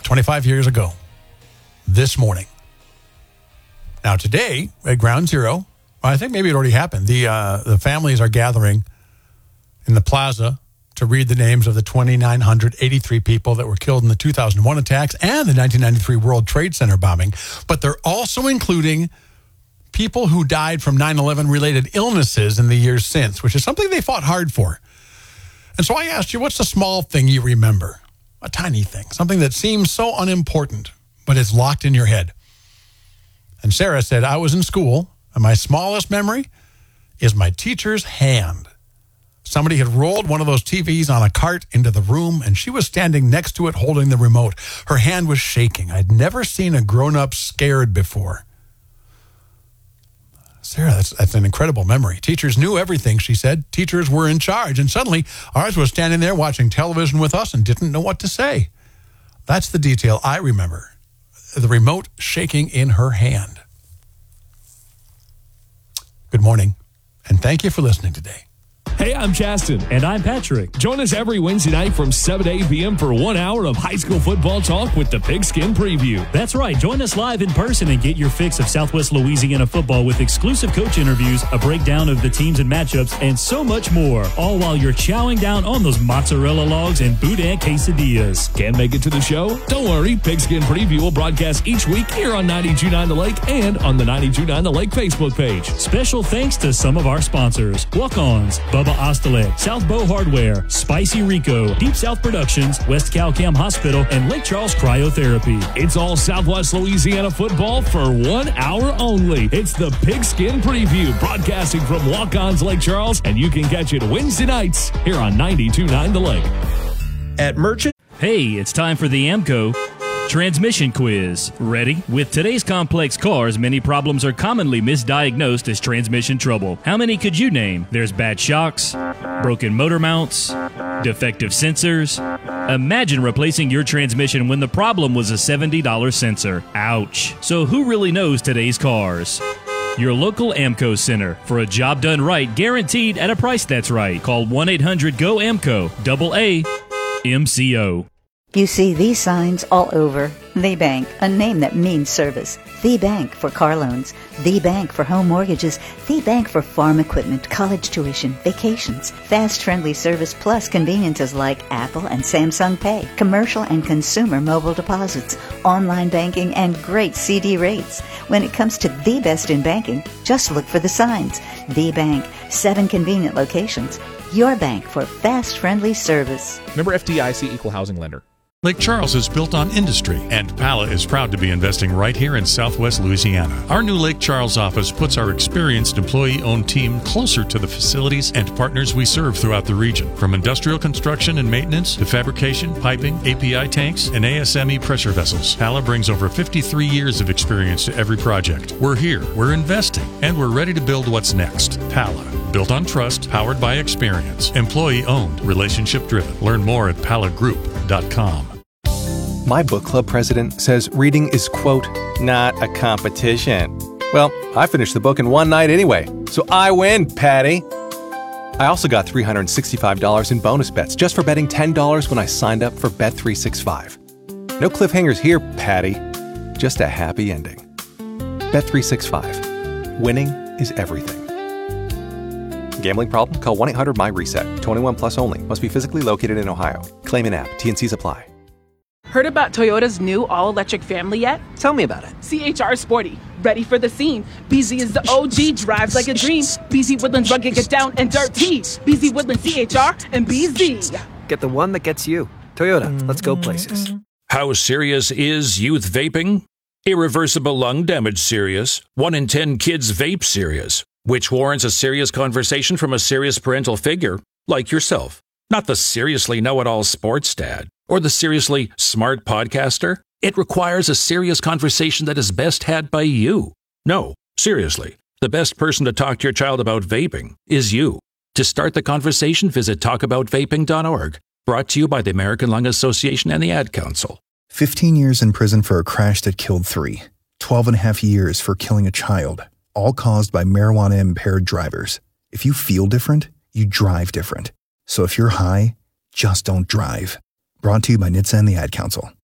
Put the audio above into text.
25 years ago, this morning. Now today, at Ground Zero, I think maybe it already happened, the families are gathering in the plaza to read the names of the 2,983 people that were killed in the 2001 attacks and the 1993 World Trade Center bombing. But they're also including people who died from 9/11 related illnesses in the years since, which is something they fought hard for. And so I asked you, what's the small thing you remember? A tiny thing, something that seems so unimportant, but it's locked in your head. And Sarah said, I was in school, and my smallest memory is my teacher's hand. Somebody had rolled one of those TVs on a cart into the room, and she was standing next to it holding the remote. Her hand was shaking. I'd never seen a grown-up scared before. Sarah, that's an incredible memory. Teachers knew everything, she said. Teachers were in charge, and suddenly ours was standing there watching television with us and didn't know what to say. That's the detail I remember, the remote shaking in her hand. Good morning, and thank you for listening today. Hey, I'm Chaston. And I'm Patrick. Join us every Wednesday night from 7 to 8 p.m. for 1 hour of high school football talk with the Pigskin Preview. That's right. Join us live in person and get your fix of Southwest Louisiana football with exclusive coach interviews, a breakdown of the teams and matchups, and so much more, all while you're chowing down on those mozzarella logs and boudin quesadillas. Can't make it to the show? Don't worry. Pigskin Preview will broadcast each week here on 92.9 The Lake and on the 92.9 The Lake Facebook page. Special thanks to some of our sponsors. Walk-Ons, Bubba Ostelet, South Bow Hardware, Spicy Rico, Deep South Productions, West Cal-Cam Hospital, and Lake Charles Cryotherapy. It's all Southwest Louisiana football for 1 hour only. It's the Pigskin Preview, broadcasting from Walk-Ons Lake Charles, and you can catch it Wednesday nights here on 92.9 The Lake. At Merchant. Hey, it's time for the AMCO Transmission Quiz. Ready? With today's complex cars, many problems are commonly misdiagnosed as transmission trouble. How many could you name? There's bad shocks, broken motor mounts, defective sensors. Imagine replacing your transmission when the problem was a $70 sensor. Ouch. So who really knows today's cars? Your local AMCO center. For a job done right, guaranteed at a price that's right. Call 1-800-GO-AMCO, AA-MCO. You see these signs all over. The Bank, a name that means service. The Bank for car loans. The Bank for home mortgages. The Bank for farm equipment, college tuition, vacations. Fast, friendly service plus conveniences like Apple and Samsung Pay, commercial and consumer mobile deposits, online banking, and great CD rates. When it comes to the best in banking, just look for the signs. The Bank, 7 convenient locations. Your bank for fast, friendly service. Member FDIC, Equal Housing Lender. Lake Charles is built on industry, and Pala is proud to be investing right here in Southwest Louisiana. Our new Lake Charles office puts our experienced employee-owned team closer to the facilities and partners we serve throughout the region. From industrial construction and maintenance to fabrication, piping, API tanks, and ASME pressure vessels, Pala brings over 53 years of experience to every project. We're here, we're investing, and we're ready to build what's next. Pala, built on trust, powered by experience, employee-owned, relationship-driven. Learn more at palagroup.com. My book club president says reading is, quote, not a competition. Well, I finished the book in one night anyway, so I win, Patty. I also got $365 in bonus bets just for betting $10 when I signed up for Bet365. No cliffhangers here, Patty. Just a happy ending. Bet365. Winning is everything. Gambling problem? Call 1-800-MY-RESET. 21 plus only. Must be physically located in Ohio. Claim in app. T&Cs apply. Heard about Toyota's new all-electric family yet? Tell me about it. CHR Sporty. Ready for the scene. BZ is the OG, drives like a dream. BZ Woodlands rugged, get down and dirty. BZ Woodlands CHR and BZ. Get the one that gets you. Toyota, let's go places. How serious is youth vaping? Irreversible lung damage serious. 1 in 10 kids vape serious, which warrants a serious conversation from a serious parental figure like yourself. Not the seriously know-it-all sports dad or the seriously smart podcaster. It requires a serious conversation that is best had by you. No, seriously, the best person to talk to your child about vaping is you. To start the conversation, visit talkaboutvaping.org. Brought to you by the American Lung Association and the Ad Council. 15 years in prison for a crash that killed 3. 12 and a half years for killing a child, all caused by marijuana-impaired drivers. If you feel different, you drive different. So if you're high, just don't drive. Brought to you by NHTSA and the Ad Council.